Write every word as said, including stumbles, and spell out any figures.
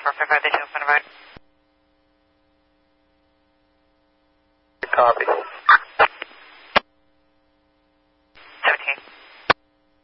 four five five, they show front of our. Copy.